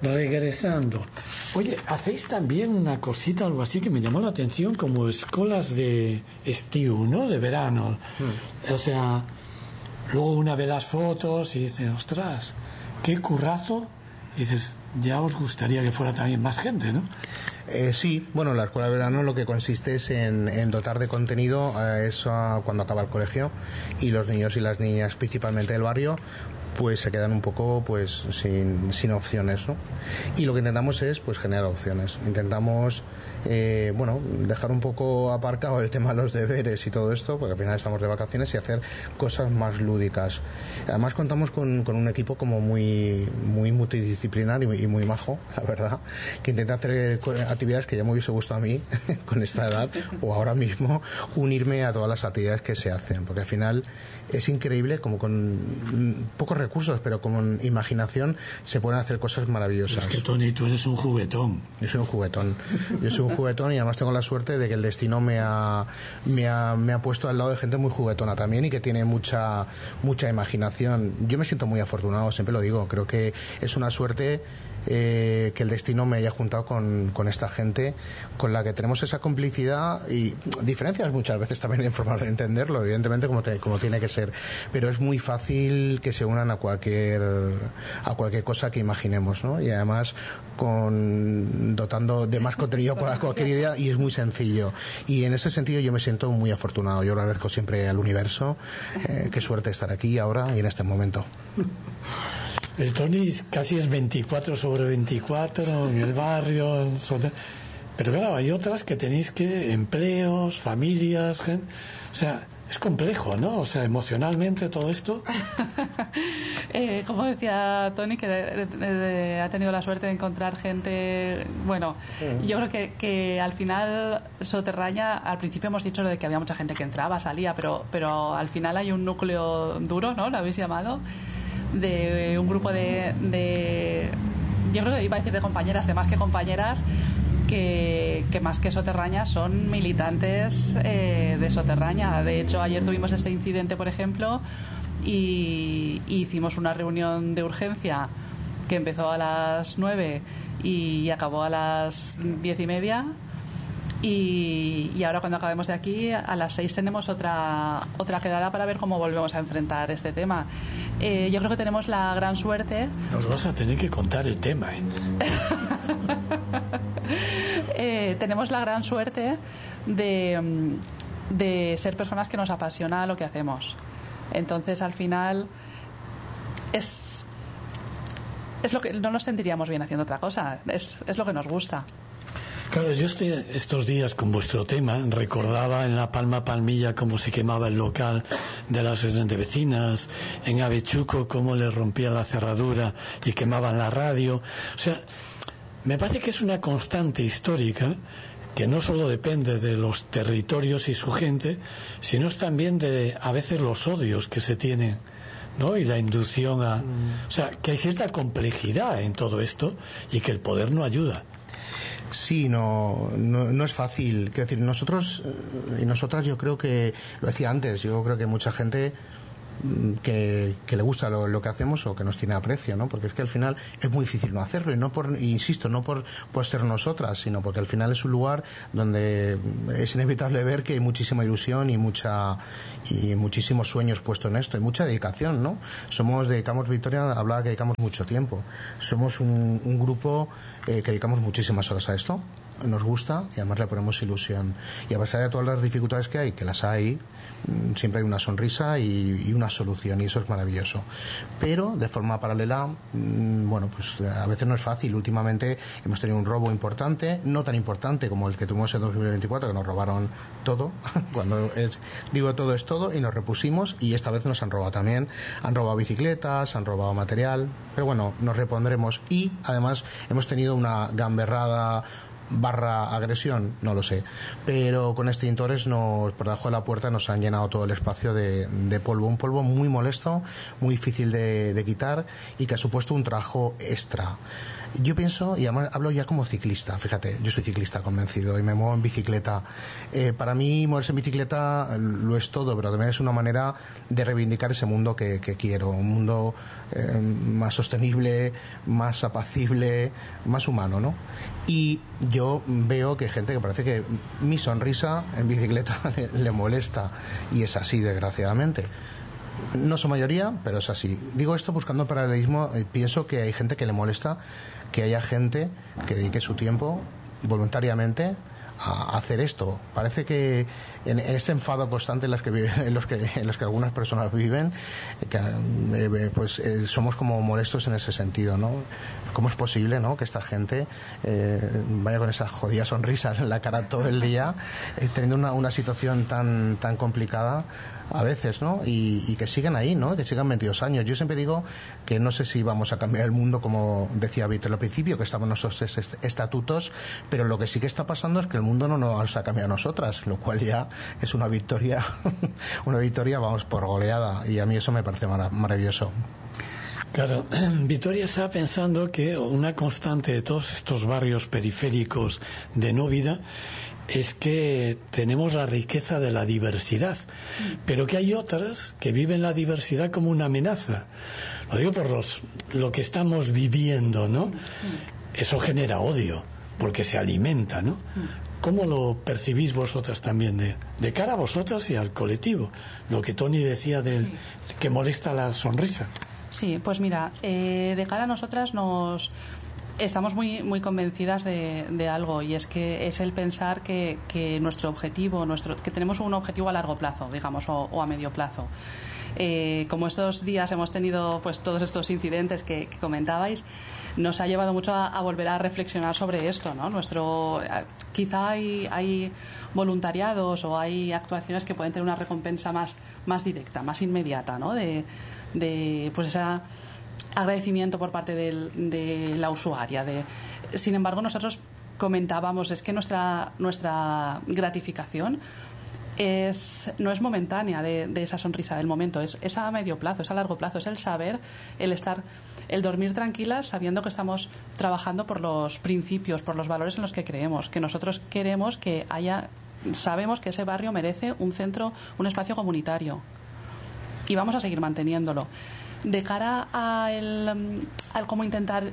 regresando. Oye, hacéis también una cosita, algo así que me llamó la atención, como escuelas de estío, ¿no? De verano. O sea, luego una ve las fotos y dice, ostras, qué currazo. Y dices, ya os gustaría que fuera también más gente, ¿no? Sí, bueno, la escuela de verano lo que consiste es en dotar de contenido a eso cuando acaba el colegio, y los niños y las niñas, principalmente del barrio, pues se quedan un poco pues sin opciones, ¿no? Y lo que intentamos es pues generar opciones. Intentamos dejar un poco aparcado el tema de los deberes y todo esto, porque al final estamos de vacaciones, y hacer cosas más lúdicas. Además contamos con un equipo como muy multidisciplinar y muy majo, la verdad, que intenta hacer actividades que ya me hubiese gustado a mí con esta edad o ahora mismo unirme a todas las actividades que se hacen, porque al final es increíble como con pocos recursos, pero con imaginación se pueden hacer cosas maravillosas. Es que, Tony, tú eres un juguetón. Yo soy un juguetón y además tengo la suerte de que el destino me ha puesto al lado de gente muy juguetona también y que tiene mucha imaginación. Yo me siento muy afortunado, siempre lo digo. Creo que es una suerte que el destino me haya juntado con esta gente con la que tenemos esa complicidad y diferencias muchas veces también en forma de entenderlo, evidentemente, como tiene que ser, pero es muy fácil que se unan a cualquier cosa que imaginemos, ¿no? Y además dotando de más contenido para cualquier idea, y es muy sencillo, y en ese sentido yo me siento muy afortunado. Yo lo agradezco siempre al universo. Qué suerte estar aquí ahora y en este momento. El Tony casi es 24/24 en el barrio, pero claro, hay otras que tenéis que empleos, familias, gente, o sea, es complejo, ¿no? O sea, emocionalmente todo esto. Como decía Tony, que ha tenido la suerte de encontrar gente, bueno, yo creo que al final Soterraña, al principio hemos dicho lo de que había mucha gente que entraba, salía, pero al final hay un núcleo duro, ¿no? Lo habéis llamado, de un grupo de yo creo que iba a decir de compañeras, de más que compañeras, que más que Soterraña son militantes de Soterraña. De hecho, ayer tuvimos este incidente, por ejemplo, y hicimos una reunión de urgencia que empezó a las 9 y acabó a las 10:30. Y ahora, cuando acabemos de aquí, a las 6 tenemos otra quedada para ver cómo volvemos a enfrentar este tema. Yo creo que tenemos la gran suerte. Nos vas a tener que contar el tema, tenemos la gran suerte de ser personas que nos apasiona lo que hacemos. Entonces, al final, es lo que no nos sentiríamos bien haciendo otra cosa. Es lo que nos gusta. Claro, yo estos días con vuestro tema recordaba en La Palma Palmilla cómo se quemaba el local de las de vecinas, en Avechuco cómo le rompían la cerradura y quemaban la radio. O sea, me parece que es una constante histórica que no solo depende de los territorios y su gente, sino es también de a veces los odios que se tienen, ¿no? Y la inducción a... O sea, que hay cierta complejidad en todo esto y que el poder no ayuda. Sí, no es fácil. Quiero decir, nosotros y nosotras, yo creo que, lo decía antes, yo creo que mucha gente que le gusta lo que hacemos o que nos tiene aprecio, ¿no? Porque es que al final es muy difícil no hacerlo, y no por ser nosotras, sino porque al final es un lugar donde es inevitable ver que hay muchísima ilusión y muchísimos sueños puestos en esto, y mucha dedicación, ¿no? Victoria hablaba que dedicamos mucho tiempo. Somos un grupo que dedicamos muchísimas horas a esto. Nos gusta y además le ponemos ilusión, y a pesar de todas las dificultades que las hay, siempre hay una sonrisa y una solución, y eso es maravilloso. Pero de forma paralela, pues a veces no es fácil. Últimamente hemos tenido un robo importante, no tan importante como el que tuvimos en 2024, que nos robaron todo. Digo todo es todo, y nos repusimos, y esta vez nos han robado también. Han robado bicicletas, han robado material, pero bueno, nos repondremos. Y además hemos tenido una gamberrada barra agresión, no lo sé, pero con extintores por debajo de la puerta nos han llenado todo el espacio de polvo, un polvo muy molesto, muy difícil de quitar y que ha supuesto un trabajo extra. Yo pienso, y además hablo ya como ciclista, fíjate, yo soy ciclista convencido y me muevo en bicicleta. Para mí moverse en bicicleta lo es todo, pero también es una manera de reivindicar ese mundo que quiero, un mundo más sostenible, más apacible, más humano, ¿no? Y yo veo que hay gente que parece que mi sonrisa en bicicleta le molesta, y es así, desgraciadamente. No son mayoría, pero es así. Digo esto buscando paralelismo. Pienso que hay gente que le molesta que haya gente que dedique su tiempo voluntariamente a hacer esto. Parece que en este enfado constante en los que algunas personas viven, somos como molestos en ese sentido, ¿no? ¿Cómo es posible, ¿no?, que esta gente vaya con esa jodida sonrisa en la cara todo el día, teniendo una situación tan complicada a veces, ¿no? Y que sigan ahí, ¿no? Que sigan 22 años. Yo siempre digo que no sé si vamos a cambiar el mundo, como decía Víctor al principio, que estaban nuestros estatutos, pero lo que sí que está pasando es que el mundo no nos ha cambiado a nosotras, lo cual ya es una victoria, vamos, por goleada, y a mí eso me parece maravilloso. Claro, Victoria estaba pensando que una constante de todos estos barrios periféricos de no vida es que tenemos la riqueza de la diversidad, pero que hay otras que viven la diversidad como una amenaza. Lo digo por lo que estamos viviendo, ¿no? Eso genera odio, porque se alimenta, ¿no? ¿Cómo lo percibís vosotras también de cara a vosotras y al colectivo? Lo que Tony decía que molesta la sonrisa. Sí, pues mira, de cara a nosotras estamos muy convencidas de algo, y es que es el pensar que nuestro objetivo, que tenemos un objetivo a largo plazo, digamos, o a medio plazo. Como estos días hemos tenido pues todos estos incidentes que comentabais, nos ha llevado mucho a volver a reflexionar sobre esto, ¿no? Quizá hay voluntariados o hay actuaciones que pueden tener una recompensa más directa, más inmediata, ¿no? De pues ese agradecimiento por parte de la usuaria. Sin embargo, nosotros comentábamos, es que nuestra gratificación no es momentánea de esa sonrisa del momento, es a medio plazo, es a largo plazo, es el saber, el dormir tranquilas sabiendo que estamos trabajando por los principios, por los valores en los que creemos, que nosotros queremos sabemos que ese barrio merece un centro, un espacio comunitario, y vamos a seguir manteniéndolo. De cara al cómo intentar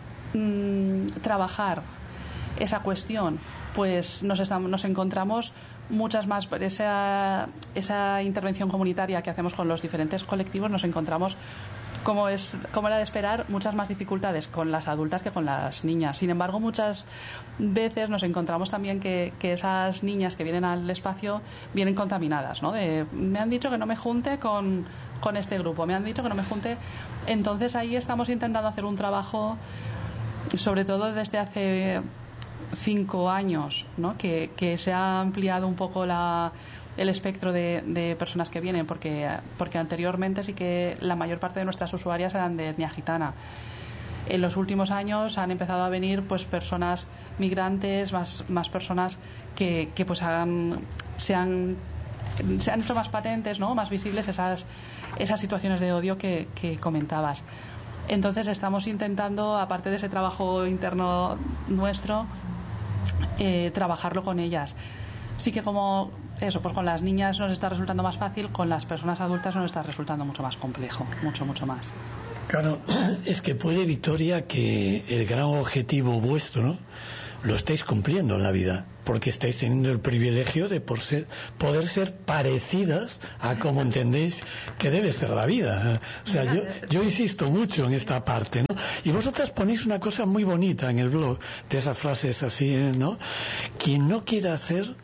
trabajar esa cuestión, pues nos encontramos muchas más, por esa intervención comunitaria que hacemos con los diferentes colectivos, nos encontramos, como era de esperar, muchas más dificultades con las adultas que con las niñas. Sin embargo, muchas veces nos encontramos también que esas niñas que vienen al espacio vienen contaminadas, ¿no? Me han dicho que no me junte con este grupo, me han dicho que no me junte. Entonces ahí estamos intentando hacer un trabajo, sobre todo desde hace 5 años, ¿no? Que se ha ampliado un poco el espectro de personas que vienen, porque anteriormente sí que la mayor parte de nuestras usuarias eran de etnia gitana. En los últimos años han empezado a venir pues personas migrantes, más personas que pues se han hecho más patentes, ¿no? Más visibles esas situaciones de odio que comentabas. Entonces estamos intentando, aparte de ese trabajo interno nuestro, trabajarlo con ellas. Sí que pues con las niñas nos está resultando más fácil, con las personas adultas nos está resultando mucho más complejo, mucho más. Claro, es que puede, Victoria, que el gran objetivo vuestro, ¿no?, lo estáis cumpliendo en la vida, porque estáis teniendo el privilegio de poder ser parecidas a como entendéis que debe ser la vida. O sea, yo insisto mucho en esta parte, ¿no? Y vosotras ponéis una cosa muy bonita en el blog, de esas frases así, ¿no? Quien no quiere hacer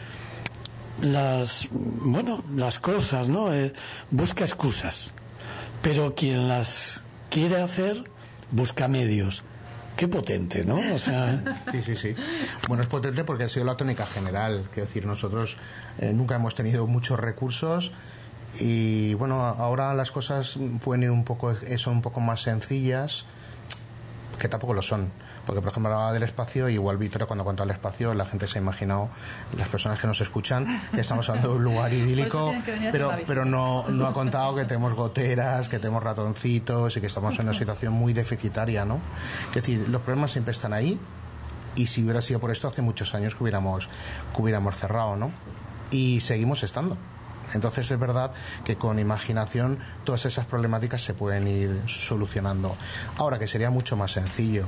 las cosas, ¿no? Busca excusas, pero quien las quiere hacer busca medios. Qué potente, ¿no? O sea... Sí. Bueno, es potente porque ha sido la tónica general. Quiero decir, nosotros nunca hemos tenido muchos recursos y, bueno, ahora las cosas pueden ir son un poco más sencillas, que tampoco lo son. Porque, por ejemplo, hablaba del espacio, y igual Víctor, cuando contaba el espacio, la gente se ha imaginado, las personas que nos escuchan, que estamos hablando de un lugar idílico, pero no ha contado que tenemos goteras, que tenemos ratoncitos y que estamos en una situación muy deficitaria, ¿no? Es decir, los problemas siempre están ahí, y si hubiera sido por esto, hace muchos años que hubiéramos cerrado, ¿no? Y seguimos estando. Entonces es verdad que con imaginación todas esas problemáticas se pueden ir solucionando. Ahora, que sería mucho más sencillo.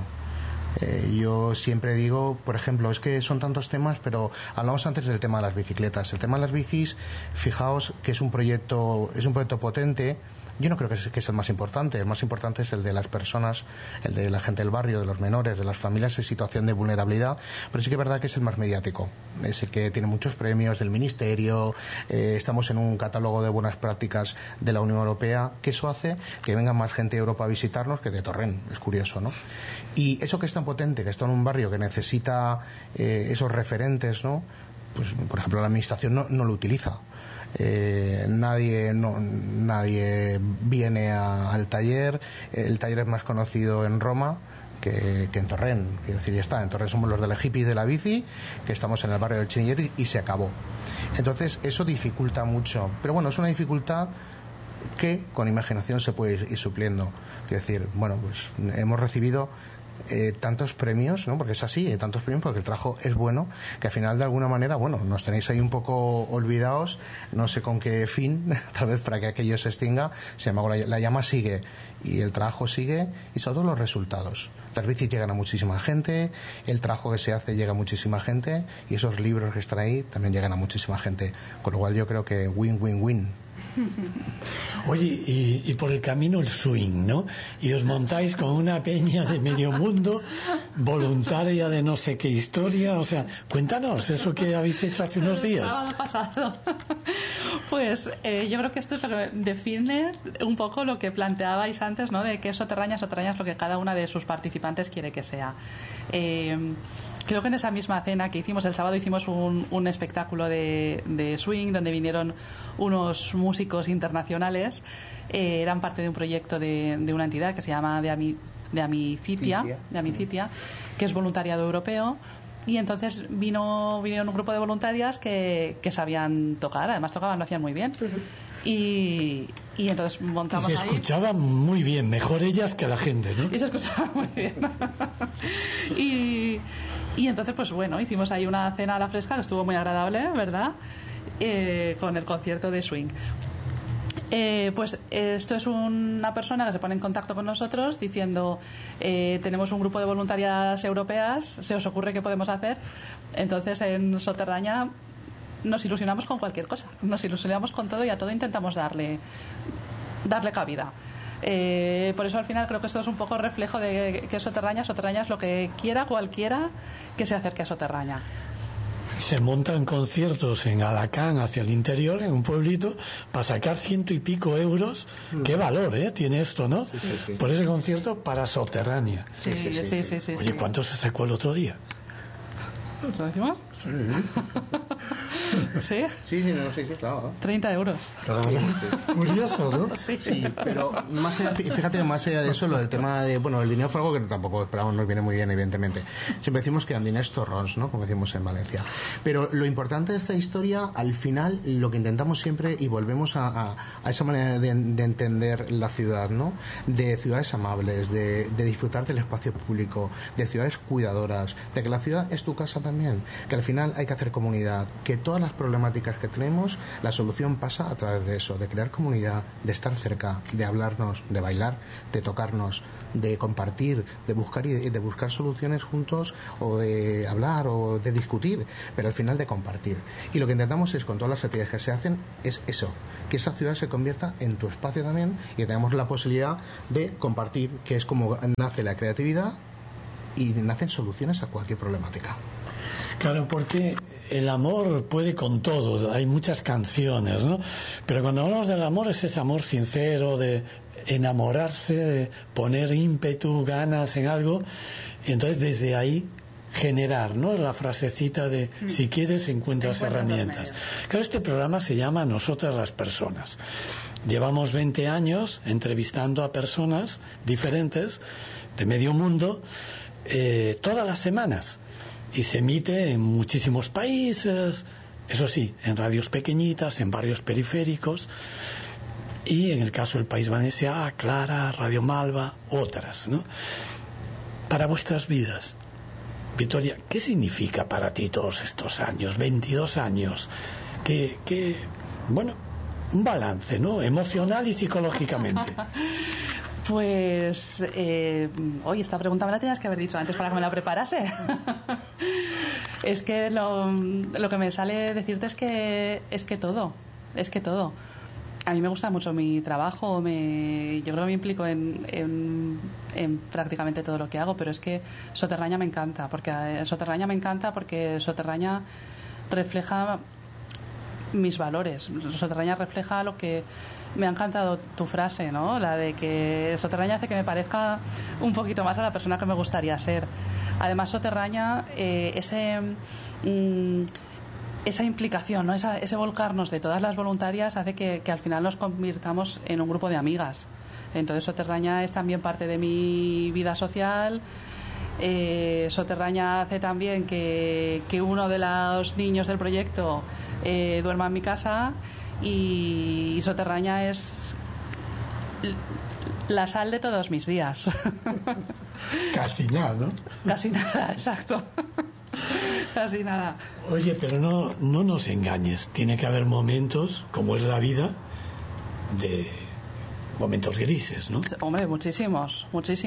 Yo siempre digo, por ejemplo, es que son tantos temas, pero hablamos antes del tema de las bicicletas. El tema de las bicis, fijaos que es un proyecto potente. Yo no creo que es el más importante. El más importante es el de las personas, el de la gente del barrio, de los menores, de las familias en situación de vulnerabilidad. Pero sí que es verdad que es el más mediático. Es el que tiene muchos premios del Ministerio. Estamos en un catálogo de buenas prácticas de la Unión Europea, que eso hace que venga más gente de Europa a visitarnos que de Torrent. Es curioso, ¿no? Y eso que es tan potente, que está en un barrio que necesita esos referentes, ¿no? Pues, por ejemplo, la Administración no lo utiliza. Nadie viene al taller. El taller es más conocido en Roma que en Torrent. Quiero decir, ya está. En Torrent somos los de la hippie de la bici, que estamos en el barrio del Chinillete, y se acabó. Entonces eso dificulta mucho, pero bueno, es una dificultad que con imaginación se puede ir supliendo. Quiero decir, bueno, pues hemos recibido tantos premios, ¿no? Porque es así, tantos premios porque el trabajo es bueno, que al final de alguna manera, bueno, nos tenéis ahí un poco olvidados, no sé con qué fin, tal vez para que aquello se extinga. Sin embargo, la llama sigue y el trabajo sigue, y sobre todo los resultados. Las bicis llegan a muchísima gente, el trabajo que se hace llega a muchísima gente, y esos libros que están ahí también llegan a muchísima gente, con lo cual yo creo que win-win-win. Oye, y por el camino el swing, ¿no? Y os montáis con una peña de medio mundo, voluntaria de no sé qué historia. O sea, cuéntanos eso que habéis hecho hace unos días. El sábado pasado. Pues yo creo que esto es lo que define un poco lo que planteabais antes, ¿no? De que soterraña es lo que cada una de sus participantes quiere que sea. Creo que en esa misma cena que hicimos el sábado hicimos un espectáculo de swing donde vinieron unos músicos internacionales. Eran parte de un proyecto de una entidad que se llama de Amicitia, que es voluntariado europeo. Y entonces vinieron un grupo de voluntarias que sabían tocar, además tocaban, lo hacían muy bien. Y entonces montamos ahí. Y se escuchaban muy bien, mejor ellas que la gente, ¿no? Y se escuchaba muy bien. Y entonces, pues bueno, hicimos ahí una cena a la fresca que estuvo muy agradable, ¿verdad? Con el concierto de swing. Pues esto es una persona que se pone en contacto con nosotros diciendo tenemos un grupo de voluntarias europeas, ¿se os ocurre qué podemos hacer? Entonces en Soterraña nos ilusionamos con cualquier cosa, nos ilusionamos con todo y a todo intentamos darle cabida. Por eso al final creo que esto es un poco reflejo de que Soterraña es lo que quiera cualquiera que se acerque a Soterraña. Se montan conciertos en Alacant, hacia el interior, en un pueblito, para sacar 100 y pico euros. Qué valor tiene esto, ¿no? Sí. Por ese concierto para Soterraña. Sí. Oye, ¿cuánto se sacó el otro día? ¿Lo decimos? Sí. ¿Sí? Claro. 30 euros. Claro. Sí. Curioso, ¿no? Sí, pero fíjate, más allá de eso, lo del tema de, bueno, el dinero fue algo que tampoco esperamos, nos viene muy bien, evidentemente. Siempre decimos que diners torrons, ¿no? Como decimos en Valencia. Pero lo importante de esta historia, al final, lo que intentamos siempre, y volvemos a esa manera de entender la ciudad, ¿no? De ciudades amables, de disfrutar del espacio público, de ciudades cuidadoras, de que la ciudad es tu casa también, que al final hay que hacer comunidad, que todas las problemáticas que tenemos, la solución pasa a través de eso, de crear comunidad, de estar cerca, de hablarnos, de bailar, de tocarnos, de compartir, de buscar soluciones juntos, o de hablar o de discutir, pero al final de compartir. Y lo que intentamos es, con todas las actividades que se hacen, es eso, que esa ciudad se convierta en tu espacio también, y que tengamos la posibilidad de compartir, que es como nace la creatividad y nacen soluciones a cualquier problemática. Claro, porque el amor puede con todo, hay muchas canciones, ¿no? Pero cuando hablamos del amor es ese amor sincero, de enamorarse, de poner ímpetu, ganas en algo, y entonces desde ahí generar, ¿no? La frasecita de si quieres encuentras herramientas. Claro, este programa se llama Nosotras las Personas. Llevamos 20 años entrevistando a personas diferentes de medio mundo todas las semanas y se emite en muchísimos países, eso sí, en radios pequeñitas, en barrios periféricos, y en el caso del País Valencià, Clara, Radio Malva, otras, ¿no? Para vuestras vidas, Victoria, ¿qué significa para ti todos estos años, 22 años? Bueno, un balance, ¿no? Emocional y psicológicamente. Pues, oye, esta pregunta me la tenías que haber dicho antes para que me la preparase. Es que lo que me sale decirte es que todo. A mí me gusta mucho mi trabajo, yo creo que me implico en prácticamente todo lo que hago, pero es que Soterraña me encanta, porque Soterraña refleja mis valores. Soterraña refleja lo que... Me ha encantado tu frase, ¿no? La de que Soterraña hace que me parezca un poquito más a la persona que me gustaría ser. Además, Soterraña, esa implicación, ¿no? Ese volcarnos de todas las voluntarias hace que al final nos convirtamos en un grupo de amigas. Entonces, Soterraña es también parte de mi vida social. Soterraña hace también que uno de los niños del proyecto duerma en mi casa, y Soterraña es la sal de todos mis días. Casi nada, ¿no? Casi nada, exacto. Casi nada. Oye, pero no nos engañes. Tiene que haber momentos, como es la vida, de momentos grises, ¿no? Hombre, muchísimos.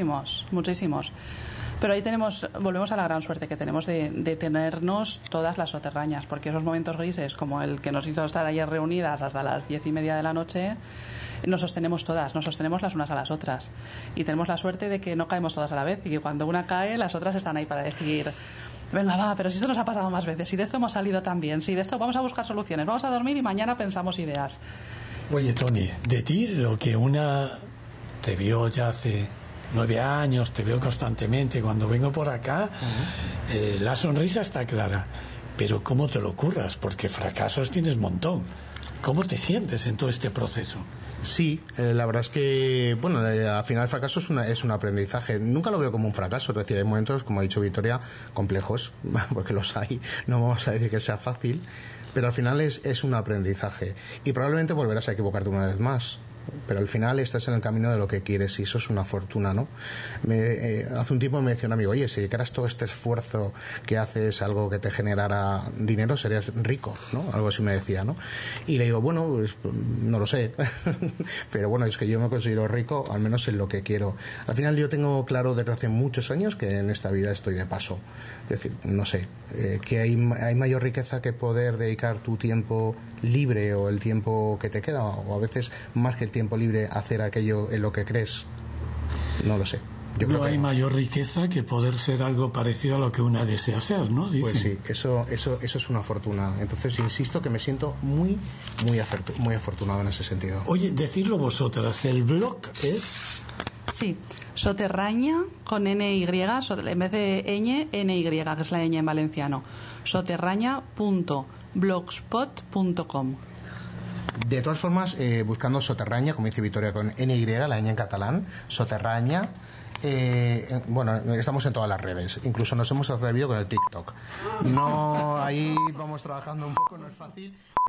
Pero ahí volvemos a la gran suerte que tenemos de tenernos todas las soterrañas, porque esos momentos grises, como el que nos hizo estar ayer reunidas hasta las 10:30 de la noche, nos sostenemos todas, nos sostenemos las unas a las otras. Y tenemos la suerte de que no caemos todas a la vez, y que cuando una cae, las otras están ahí para decir: venga, va, pero si esto nos ha pasado más veces, si de esto hemos salido tan bien, si de esto vamos a buscar soluciones, vamos a dormir y mañana pensamos ideas. Oye, Toni, de ti lo que una te vio ya hace 9 años, te veo constantemente, cuando vengo por acá, la sonrisa está clara, pero ¿cómo te lo curras? Porque fracasos tienes montón. ¿Cómo te sientes en todo este proceso? Sí, la verdad es que, bueno, al final el fracaso es un aprendizaje. Nunca lo veo como un fracaso, es decir, hay momentos, como ha dicho Victoria, complejos, porque los hay, no vamos a decir que sea fácil, pero al final es un aprendizaje. Y probablemente volverás a equivocarte una vez más, pero al final estás en el camino de lo que quieres, y eso es una fortuna, ¿no? Hace un tiempo me decía un amigo: oye, si dedicaras todo este esfuerzo que haces algo que te generara dinero, serías rico, ¿no? Algo así me decía, ¿no? Y le digo: bueno, pues, no lo sé pero bueno, es que yo me considero rico, al menos en lo que quiero. Al final yo tengo claro desde hace muchos años que en esta vida estoy de paso. Es decir, no sé, que hay mayor riqueza que poder dedicar tu tiempo libre, o el tiempo que te queda, o a veces más que el tiempo libre, hacer aquello en lo que crees. No lo sé. Yo creo que hay mayor riqueza que poder ser algo parecido a lo que una desea ser, ¿no? Dicen. Pues sí, eso es una fortuna. Entonces insisto que me siento muy afortunado en ese sentido. Oye, decirlo vosotras, el blog es... Sí, Soterraña con NY, en vez de ñ, NY, que es la ñ en valenciano. Soterraña.blogspot.com. De todas formas, buscando Soterraña, como dice Victoria, con NY, la ñ en catalán, Soterraña. Bueno, estamos en todas las redes, incluso nos hemos atrevido con el TikTok. No, ahí vamos trabajando un poco, no es fácil.